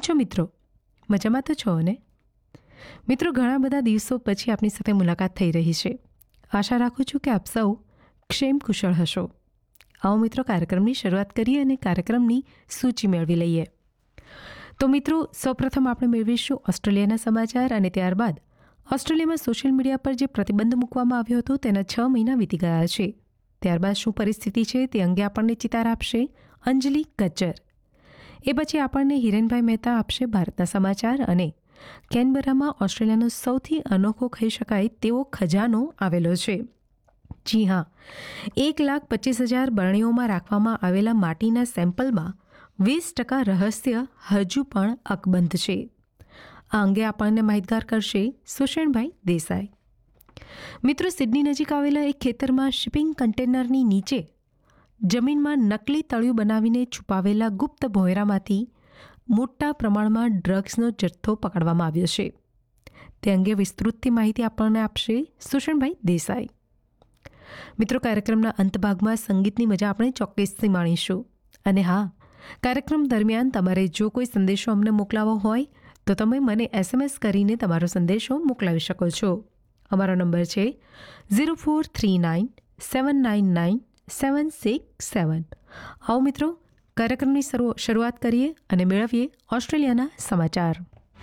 છો મિત્રો? મજામાં તો છો ને? મિત્રો, ઘણા બધા દિવસો પછી આપની સાથે મુલાકાત થઈ રહી છે. આશા રાખું છું કે આપ સૌ ક્ષેમ કુશળ હશો. આવો મિત્રો, કાર્યક્રમની શરૂઆત કરીએ અને કાર્યક્રમની સૂચિ મેળવી લઈએ. તો મિત્રો, સૌપ્રથમ આપણે મેળવીશું ઓસ્ટ્રેલિયાના સમાચાર અને ત્યારબાદ ઓસ્ટ્રેલિયામાં સોશિયલ મીડિયા પર જે પ્રતિબંધ મૂકવામાં આવ્યો હતો તેના 6 મહિના વીતી ગયા છે. ત્યારબાદ શું પરિસ્થિતિ છે તે અંગે આપણને ચિતાર આપશે અંજલિ ગજ્જર. એ પછી આપણને હિરેનભાઈ મહેતા આપશે ભારતના સમાચાર અને કેનબરામાં ઓસ્ટ્રેલિયાનો સૌથી અનોખો કહી શકાય તેવો ખજાનો આવેલો છે. જી હા, 1,25,000 બરણીઓમાં રાખવામાં આવેલા માટીના સેમ્પલમાં 20% રહસ્ય હજુ પણ અકબંધ છે. આ અંગે આપણને માહિતગાર કરશે સુષેણભાઈ દેસાઈ. મિત્રો, સિડની નજીક આવેલા એક ખેતરમાં શિપિંગ કન્ટેનરની નીચે જમીનમાં નકલી તળિયું બનાવીને છુપાવેલા ગુપ્ત ભોંયરામાંથી મોટા પ્રમાણમાં ડ્રગ્સનો જથ્થો પકડવામાં આવ્યો છે. તે અંગે વિસ્તૃતથી માહિતી આપણને આપશે સુષેણભાઈ દેસાઈ. મિત્રો, કાર્યક્રમના અંત ભાગમાં સંગીતની મજા આપણે ચોક્કસથી માણીશું. અને હા, કાર્યક્રમ દરમિયાન તમારે જો કોઈ સંદેશો અમને મોકલાવો હોય તો તમે મને SMS કરીને તમારો સંદેશો મોકલાવી શકો છો. અમારો નંબર છે 0439 799 767. આવો મિત્રો, કાર્યક્રમની શરૂઆત કરીએ અને મેળવીએ ઓસ્ટ્રેલિયાના સમાચાર.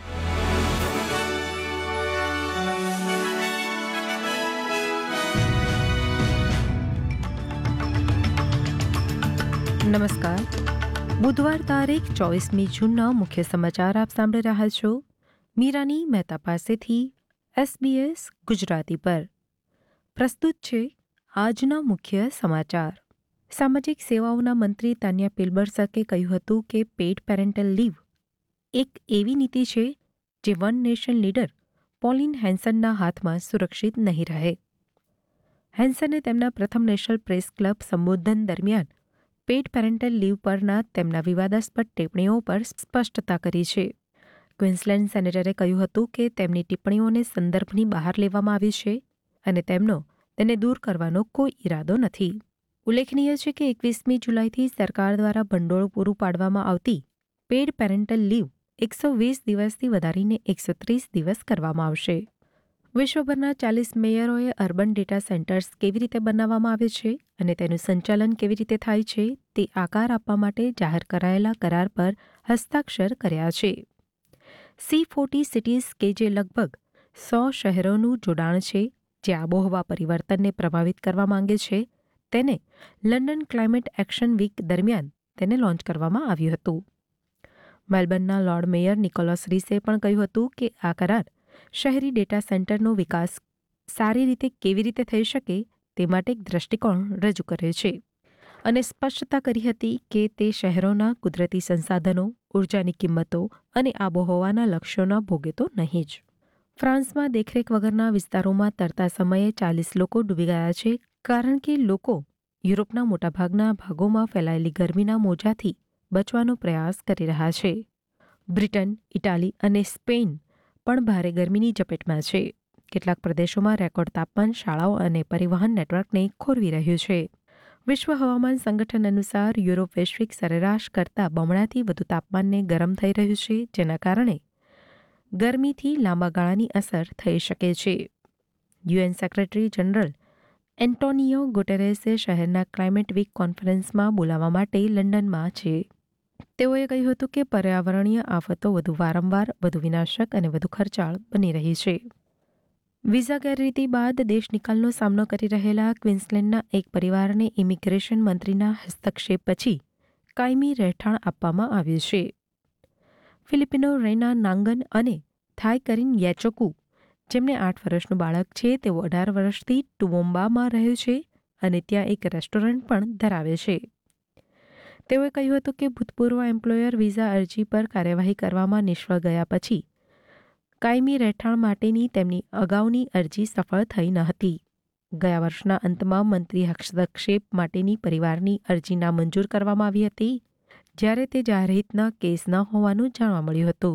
નમસ્કાર. બુધવાર તારીખ 24મી જૂનના મુખ્ય સમાચાર આપ સાંભળી રહ્યા છો મીરાની મહેતા પાસેથી SBS ગુજરાતી પર. પ્રસ્તુત છે આજના મુખ્ય સમાચાર. સામાજિક સેવાઓના મંત્રી તાન્યા પિલબર્સકે કહ્યું હતું કે પેઇડ પેરેન્ટલ લીવ એક એવી નીતિ છે જે વન નેશન લીડર પોલિન હેન્સનના હાથમાં સુરક્ષિત નહીં રહે. હેન્સને તેમના પ્રથમ નેશનલ પ્રેસ ક્લબ સંબોધન દરમિયાન પેઇડ પેરેન્ટલ લીવ પરના તેમના વિવાદાસ્પદ ટિપ્પણીઓ પર સ્પષ્ટતા કરી છે. ક્વીન્સલેન્ડ સેનેટરે કહ્યું હતું કે તેમની ટિપ્પણીઓને સંદર્ભની બહાર લેવામાં આવી છે અને તેને દૂર કરવાનો કોઈ ઈરાદો નથી. ઉલ્લેખનીય છે કે 21મી જુલાઈથી સરકાર દ્વારા ભંડોળ પૂરું પાડવામાં આવતી પેઇડ પેરેન્ટલ લીવ 120 દિવસથી વધારીને 130 દિવસ કરવામાં આવશે. વિશ્વભરના 40 મેયરોએ અર્બન ડેટા સેન્ટર્સ કેવી રીતે બનાવવામાં આવે છે અને તેનું સંચાલન કેવી રીતે થાય છે તે આકાર આપવા માટે જાહેર કરાયેલા કરાર પર હસ્તાક્ષર કર્યા છે. C40 સિટીઝ કે જે લગભગ 100 શહેરોનું જોડાણ છે જે આબોહવા પરિવર્તનને પ્રભાવિત કરવા માંગે છે, તેને લંડન ક્લાઇમેટ એક્શન વીક દરમિયાન તેને લોન્ચ કરવામાં આવ્યું હતું. મેલબર્નના લોર્ડ મેયર નિકોલસ રીસે પણ કહ્યું હતું કે આ કરાર શહેરી ડેટા સેન્ટરનો વિકાસ સારી રીતે કેવી રીતે થઈ શકે તે માટે એક દ્રષ્ટિકોણ રજૂ કરે છે અને સ્પષ્ટતા કરી હતી કે તે શહેરોના કુદરતી સંસાધનો, ઉર્જાની કિંમતો અને આબોહવાના લક્ષ્યોના ભોગે તો નહીં જ. ફ્રાન્સમાં દેખરેખ વગરના વિસ્તારોમાં તરતા સમયે 40 લોકો ડૂબી ગયા છે કારણ કે લોકો યુરોપના મોટાભાગના ભાગોમાં ફેલાયેલી ગરમીના મોજાથી બચવાનો પ્રયાસ કરી રહ્યા છે. બ્રિટન, ઇટાલી અને સ્પેન પણ ભારે ગરમીની ઝપેટમાં છે. કેટલાક પ્રદેશોમાં રેકોર્ડ તાપમાન શાળાઓ અને પરિવહન નેટવર્કને ખોરવી રહ્યું છે. વિશ્વ હવામાન સંગઠન અનુસાર યુરોપ વૈશ્વિક સરેરાશ કરતાં બમણાથી વધુ તાપમાનને ગરમ થઈ રહ્યું છે, જેના કારણે ગરમીથી લાંબા ગાળાની અસર થઈ શકે છે. UN સેક્રેટરી જનરલ એન્ટોનિયો ગુટેરેસે શહેરના ક્લાઇમેટ વીક કોન્ફરન્સમાં બોલાવવા માટે લંડનમાં છે. તેઓએ કહ્યું હતું કે પર્યાવરણીય આફતો વધુ વારંવાર, વધુ વિનાશક અને વધુ ખર્ચાળ બની રહી છે. વિઝા ગેરરીતિ બાદ દેશ નિકાલનો સામનો કરી રહેલા ક્વીન્સલેન્ડના એક પરિવારને ઇમિગ્રેશન મંત્રીના હસ્તક્ષેપ પછી કાયમી રહેઠાણ આપવામાં આવ્યું છે. ફિલિપિનો રૈના નાંગન અને થાઈ કરીન યેચોકુ, જેમને 8 વર્ષનું બાળક છે, તેઓ 18 વર્ષથી ટુવોમ્બામાં રહે છે અને ત્યાં એક રેસ્ટોરન્ટ પણ ધરાવે છે. તેઓએ કહ્યું હતું કે ભૂતપૂર્વ એમ્પ્લોયર વિઝા અરજી પર કાર્યવાહી કરવામાં નિષ્ફળ ગયા પછી કાયમી રહેઠાણ માટેની તેમની અગાઉની અરજી સફળ થઈ ન હતી. ગયા વર્ષના અંતમાં મંત્રી હસ્તક્ષેપ માટેની પરિવારની અરજી નામંજૂર કરવામાં આવી હતી, જ્યારે તે જાહેરહિતના કેસ ન હોવાનું જાણવા મળ્યું હતું.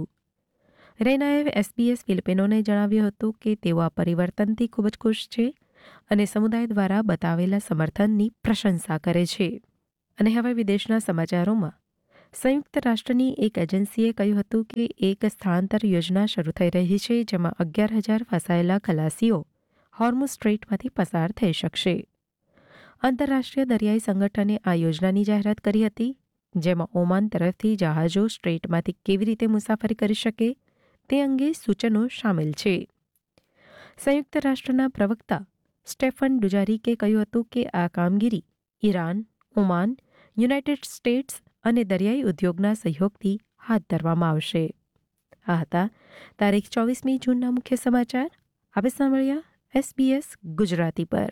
રૈનાએ SBS ફિલિપિનોને જણાવ્યું હતું કે તેઓ આ પરિવર્તનથી ખૂબ જ ખુશ છે અને સમુદાય દ્વારા બતાવેલા સમર્થનની પ્રશંસા કરે છે. અને હવે વિદેશના સમાચારોમાં સંયુક્ત રાષ્ટ્રની એક એજન્સીએ કહ્યું હતું કે એક સ્થળાંતર યોજના શરૂ થઈ રહી છે, જેમાં 11,000 ફસાયેલા ખલાસીઓ હોર્મુઝ સ્ટ્રેઇટમાંથી પસાર થઈ શકશે. આંતરરાષ્ટ્રીય દરિયાઈ સંગઠને આ યોજનાની જાહેરાત કરી હતી, જેમાં ઓમાન તરફથી જહાજો સ્ટ્રેઇટમાંથી કેવી રીતે મુસાફરી કરી શકે તે અંગે સૂચનો શામેલ છે. સંયુક્ત રાષ્ટ્રના પ્રવક્તા સ્ટેફન ડુજારિકે કહ્યું હતું કે આ કામગીરી ઈરાન, ઓમાન, યુનાઇટેડ સ્ટેટ્સ અને દરિયાઈ ઉદ્યોગના સહયોગથી હાથ ધરવામાં આવશે. આ હતા તારીખ 24મી જૂનના મુખ્ય સમાચાર. હવે સાંભળ્યા SBS ગુજરાતી પર.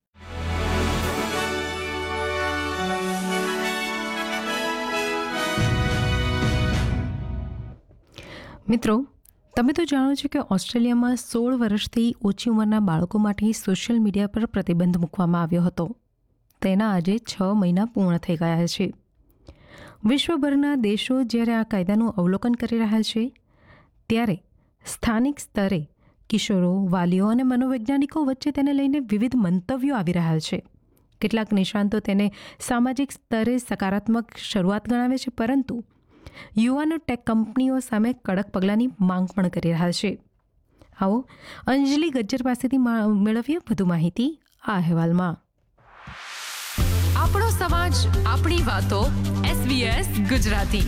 મિત્રો, તમે તો જાણો છો કે ઓસ્ટ્રેલિયામાં 16 વર્ષથી ઓછી ઉંમરના બાળકો માટે સોશિયલ મીડિયા પર પ્રતિબંધ મૂકવામાં આવ્યો હતો. તેના આજે 6 મહિના પૂર્ણ થઈ ગયા છે. વિશ્વભરના દેશો જ્યારે આ કાયદાનું અવલોકન કરી રહ્યા છે, ત્યારે સ્થાનિક સ્તરે કિશોરો, વાલીઓ અને મનોવૈજ્ઞાનિકો વચ્ચે તેને લઈને વિવિધ મંતવ્યો આવી રહ્યા છે. કેટલાક નિષ્ણાતો તેને સામાજિક સ્તરે સકારાત્મક શરૂઆત ગણાવે છે, પરંતુ યુવાનો ટેક કંપનીઓ સામે કડક પગલાંની માંગ પણ કરી રહ્યા છે. આવો અંજલિ ગજ્જર પાસેથી મેળવીએ વધુ માહિતી આ અહેવાલમાં. આપણો સમાજ, આપણી વાતો. SBS ગુજરાતી.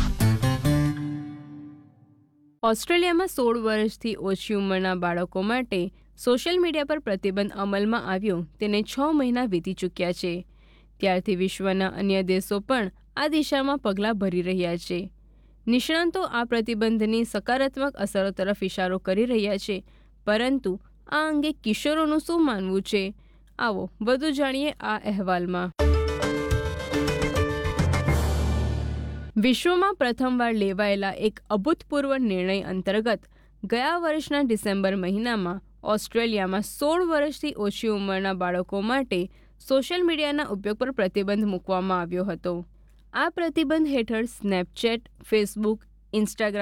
ઓસ્ટ્રેલિયામાં 16 વર્ષથી ઓછી ઉંમરના બાળકો માટે સોશિયલ મીડિયા પર પ્રતિબંધ અમલમાં આવ્યો તેને 6 મહિના વીતી ચૂક્યા છે. ત્યારથી વિશ્વના અન્ય દેશો પણ આ દિશામાં પગલાં ભરી રહ્યા છે. નિષ્ણાતો આ પ્રતિબંધની સકારાત્મક અસરો તરફ ઇશારો કરી રહ્યા છે, પરંતુ આ અંગે કિશોરોનું શું માનવું છે? આવો વધુ જાણીએ આ અહેવાલમાં. વિશ્વમાં પ્રથમવાર લેવાયેલા એક અભૂતપૂર્વ નિર્ણય અંતર્ગત ગયા વર્ષના ડિસેમ્બર મહિનામાં ઓસ્ટ્રેલિયામાં 16 વર્ષથી ઓછી ઉંમરના બાળકો માટે સોશિયલ મીડિયાના ઉપયોગ પર પ્રતિબંધ મૂકવામાં આવ્યો હતો. આ પ્રતિબંધ હેઠળ સ્નેપચેટ, ફેસબુક, ઇન્સ્ટાગ્રામ